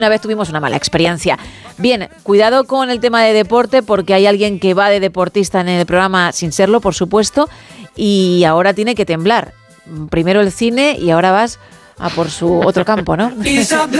Una vez tuvimos una mala experiencia. Bien, cuidado con el tema de deporte porque hay alguien que va de deportista en el programa sin serlo, por supuesto, y ahora tiene que temblar. Primero el cine y ahora vas a por su otro campo, ¿no?